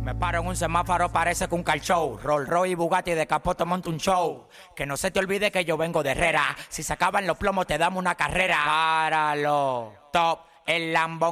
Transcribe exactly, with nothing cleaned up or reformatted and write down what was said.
Me paro en un semáforo, parece que un car show. Rolls Royce y Bugatti de capoto monta un show. Que no se te olvide que yo vengo de Herrera. Si se acaban los plomos te damos una carrera. Páralo, top, el Lambo